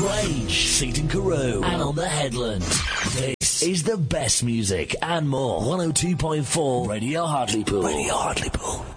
Grange, Seaton Carew, and on the Headland. This is the best music and more. 102.4 Radio Hartlepool. Radio Hartlepool.